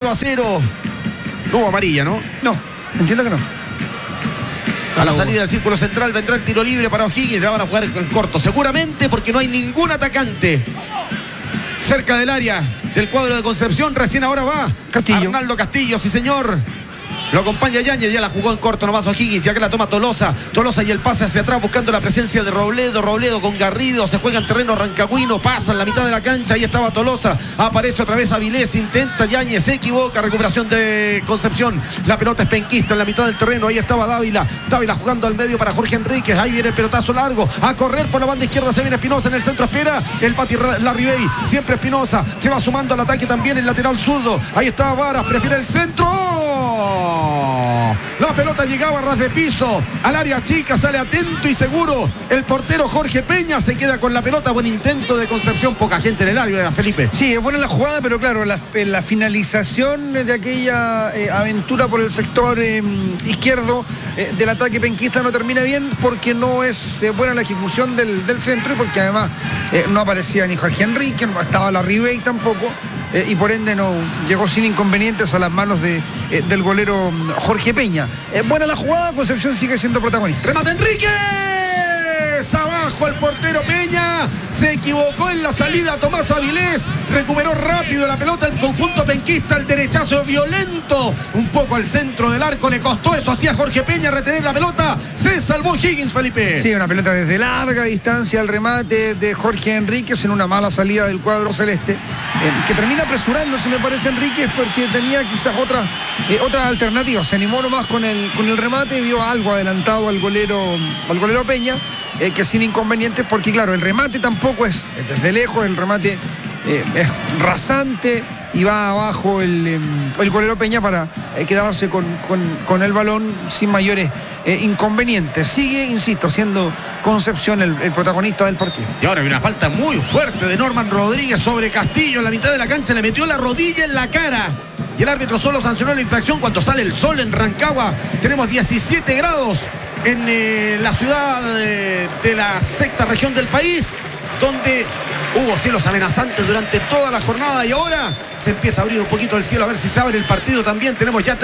0-0. No hubo amarilla, ¿no? No, entiendo que no. A la salida del círculo central vendrá el tiro libre para O'Higgins. Ya van a jugar en corto, seguramente, porque no hay ningún atacante cerca del área del cuadro de Concepción. Recién ahora va Castillo. Arnaldo Castillo, sí señor. Lo acompaña Yáñez, ya la jugó en corto nomás O'Higgins, ya que la toma Tolosa y el pase hacia atrás buscando la presencia de Robledo con Garrido, se juega en terreno rancagüino, pasa en la mitad de la cancha, ahí estaba Tolosa, aparece otra vez Avilés, intenta Yáñez, se equivoca, recuperación de Concepción, la pelota es penquista en la mitad del terreno, ahí estaba Dávila jugando al medio para Jorge Enríquez, ahí viene el pelotazo largo, a correr por la banda izquierda, se viene Espinosa en el centro, espera el Pati Larribey, siempre Espinosa, se va sumando al ataque también el lateral zurdo, ahí está Varas, prefiere el centro. La pelota llegaba a ras de piso al área chica, sale atento y seguro el portero Jorge Peña, se queda con la pelota. Buen intento de Concepción, poca gente en el área, Felipe. Sí, es buena la jugada, pero claro, la finalización de aquella aventura por el sector izquierdo del ataque penquista no termina bien porque no es buena la ejecución del centro y porque además no aparecía ni Jorge Enrique, no estaba Larribey tampoco. Y por ende no llegó sin inconvenientes a las manos del golero Jorge Peña. Buena la jugada, Concepción sigue siendo protagonista. ¡Remate Enríquez! Abajo el portero Peña, se equivocó en la salida Tomás Avilés, recuperó rápido la pelota el conjunto penquista, el derechazo violento, un poco al centro del arco, le costó eso, hacía Jorge Peña retener la pelota, se salvó Higgins, Felipe. Sí, una pelota desde larga distancia, el remate de Jorge Enríquez en una mala salida del cuadro celeste, que termina apresurándose, me parece, Enríquez, porque tenía quizás otra alternativa, se animó nomás con el remate, vio algo adelantado al golero Peña, que sin inconvenientes, porque claro, el remate tampoco es desde lejos, el remate es rasante y va abajo el golero Peña para quedarse con el balón sin mayores inconvenientes. Sigue, insisto, siendo Concepción el protagonista del partido. Y ahora hay una falta muy fuerte de Norman Rodríguez sobre Castillo en la mitad de la cancha, le metió la rodilla en la cara. Y el árbitro solo sancionó la infracción cuando sale el sol en Rancagua. Tenemos 17 grados en la ciudad de la sexta región del país, donde hubo cielos amenazantes durante toda la jornada y ahora se empieza a abrir un poquito el cielo, a ver si se abre el partido también. Tenemos ya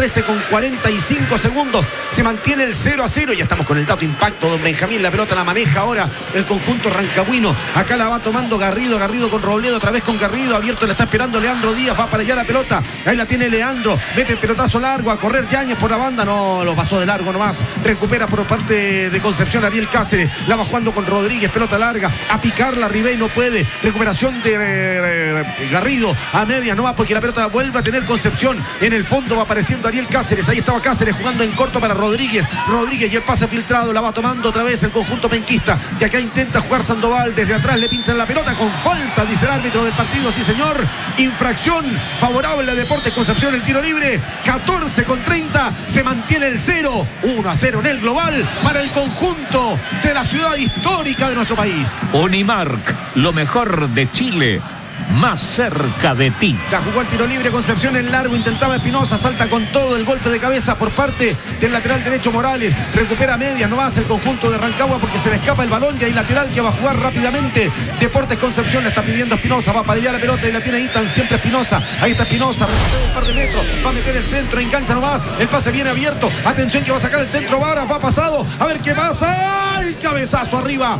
13:45 segundos, se mantiene el 0-0, ya estamos con el dato impacto, don Benjamín, la pelota la maneja ahora el conjunto rancagüino, acá la va tomando Garrido con Robledo, otra vez con Garrido, abierto, le está esperando Leandro Díaz, va para allá la pelota, ahí la tiene Leandro, mete el pelotazo largo, a correr Yáñez por la banda, no, lo pasó de largo nomás, recupera por parte de Concepción Ariel Cáceres, la va jugando con Rodríguez, pelota larga, a picarla, Ribey no puede, recuperación de Garrido, a medias no va porque la pelota la vuelve a tener Concepción, en el fondo va apareciendo Ariel Cáceres, ahí estaba Cáceres jugando en corto para Rodríguez y el pase filtrado, la va tomando otra vez el conjunto penquista, y acá intenta jugar Sandoval, desde atrás le pinchan la pelota con falta, dice el árbitro del partido, sí señor, infracción favorable a Deportes Concepción, el tiro libre, 14:30, se mantiene el 0, 1-0 en el global para el conjunto de la ciudad histórica de nuestro país. Unimark, lo mejor de Chile, más cerca de ti. Ya jugó el tiro libre Concepción en largo, intentaba Espinosa, salta con todo el golpe de cabeza por parte del lateral derecho Morales, recupera medias, no hace el conjunto de Rancagua porque se le escapa el balón y hay lateral que va a jugar rápidamente Deportes Concepción, le está pidiendo Espinosa, va para allá la pelota y la tiene Itan, siempre Espinosa, ahí está Espinosa, retrocede un par de metros, va a meter el centro, engancha nomás, el pase viene abierto, atención que va a sacar el centro Varas, va pasado, a ver qué pasa, el cabezazo arriba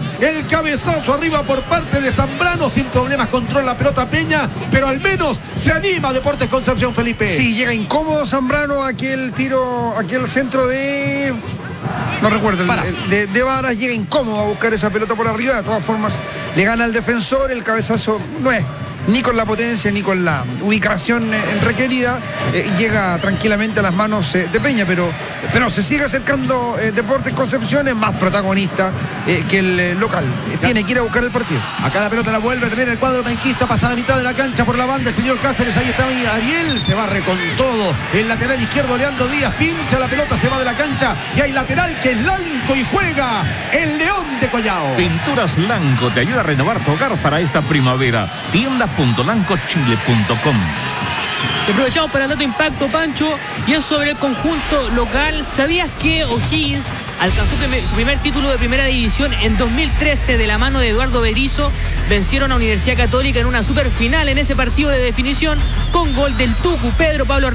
por parte de Zambrano, sin problemas controla la pelota Peña, pero al menos se anima Deportes Concepción, Felipe. Sí, llega incómodo Zambrano, aquel centro de... no recuerdo, de Varas, llega incómodo a buscar esa pelota por arriba, de todas formas le gana al defensor, el cabezazo no es ni con la potencia ni con la ubicación requerida, llega tranquilamente a las manos de Peña, pero se sigue acercando Deportes Concepción, es más protagonista que el local, tiene que ir a buscar el partido. Acá la pelota la vuelve a tener el cuadro penquista, pasa a la mitad de la cancha por la banda el señor Cáceres, ahí está Ariel, se barre con todo, el lateral izquierdo Leandro Díaz, pincha la pelota, se va de la cancha y hay lateral que es Lanco y juega el León de Collao. Pinturas Lanco te ayuda a renovar tu hogar para esta primavera. Tiendas.lancochile.com. Aprovechamos para el dato impacto, Pancho, y es sobre el conjunto local. ¿Sabías que O'Higgins alcanzó su primer título de primera división en 2013 de la mano de Eduardo Berizzo? Vencieron a Universidad Católica en una superfinal en ese partido de definición con gol del Tucu Pedro Pablo